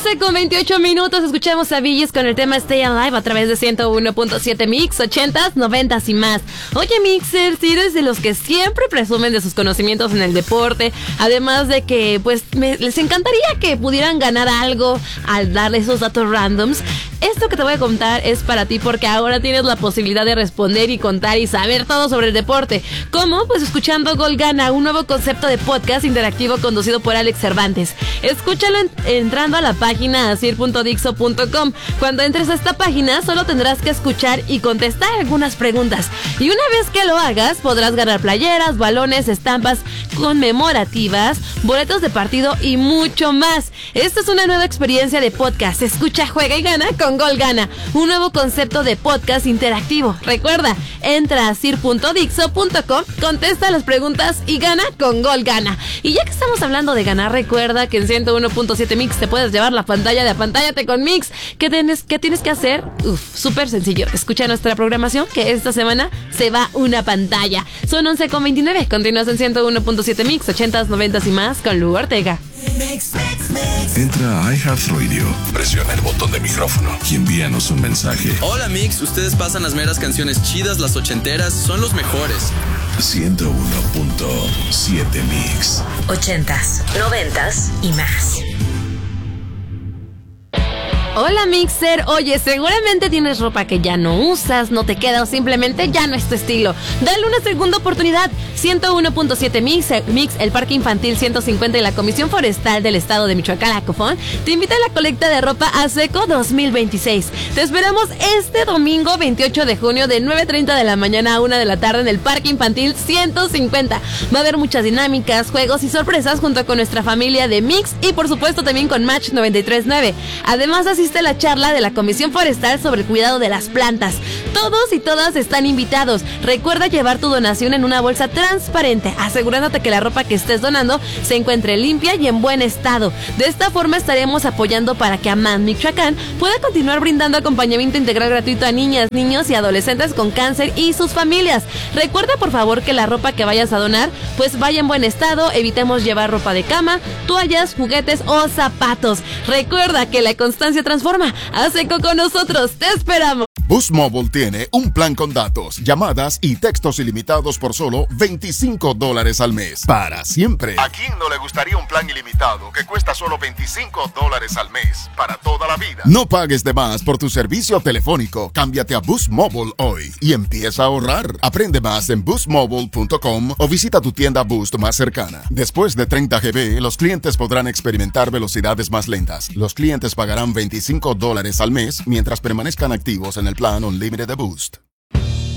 11:28. Escuchamos a Bee Gees con el tema Stay Alive a través de 101.7 Mix, 80s, 90s y más. Oye, Mixer, si eres de los que siempre presumen de sus conocimientos en el deporte, además de que pues les encantaría que pudieran ganar algo al darle esos datos randoms, esto que te voy a contar es para ti porque ahora tienes la posibilidad de responder y contar y saber todo sobre el deporte. ¿Cómo? Pues escuchando Gol Gana, un nuevo concepto de podcast interactivo conducido por Alex Cervantes. Escúchalo entrando a la página asir.dixo.com. Cuando entres a esta página solo tendrás que escuchar y contestar algunas preguntas. Y una vez que lo hagas podrás ganar playeras, balones, estampas conmemorativas, boletos de partido y mucho más. Esta es una nueva experiencia de podcast. Escucha, juega y gana con Gol Gana, un nuevo concepto de podcast interactivo. Recuerda, entra a asir.dixo.com, contesta las preguntas y gana con Gol Gana. Y ya que estamos hablando de ganar, recuerda que en 101.7 Mix te puedes llevar la pantalla de Apantallate con Mix. ¿Qué tienes que hacer? Súper sencillo. Escucha nuestra programación que esta semana se va una pantalla. Son 11:29. Continúas en 101.7 Mix, 80s, 90s y más con Lu Ortega. Entra a iHeartRadio, presiona el botón de micrófono y envíanos un mensaje. Hola Mix, ustedes pasan las meras canciones chidas, las ochenteras, son los mejores. 101.7 Mix, 80s, 90s y más. Hola Mixer, oye, seguramente tienes ropa que ya no usas, no te queda o simplemente ya no es tu estilo. Dale una segunda oportunidad. 101.7 Mix, el Parque Infantil 150 y la Comisión Forestal del Estado de Michoacán, la COFON, te invita a la colecta de ropa ASECO 2026. Te esperamos este domingo 28 de junio de 9:30 de la mañana a 1 de la tarde en el Parque Infantil 150. Va a haber muchas dinámicas, juegos y sorpresas junto con nuestra familia de Mix y por supuesto también con Match 93.9. Además, asiste la charla de la Comisión Forestal sobre el cuidado de las plantas. Todos y todas están invitados. Recuerda llevar tu donación en una bolsa transparente, asegurándote que la ropa que estés donando se encuentre limpia y en buen estado. De esta forma estaremos apoyando para que AMAN Michoacán pueda continuar brindando acompañamiento integral gratuito a niñas, niños y adolescentes con cáncer y sus familias. Recuerda por favor que la ropa que vayas a donar pues vaya en buen estado. Evitemos llevar ropa de cama, toallas, juguetes o zapatos. Recuerda que la constancia transforma. ASECO con nosotros, te esperamos. Boost Mobile tiene un plan con datos, llamadas y textos ilimitados por solo $25 al mes. Para siempre. ¿A quién no le gustaría un plan ilimitado que cuesta solo $25 al mes? Para toda la vida. No pagues de más por tu servicio telefónico. Cámbiate a Boost Mobile hoy y empieza a ahorrar. Aprende más en boostmobile.com o visita tu tienda Boost más cercana. Después de 30 GB, los clientes podrán experimentar velocidades más lentas. Los clientes pagarán $25 al mes mientras permanezcan activos en el plan Unlimited de Boost.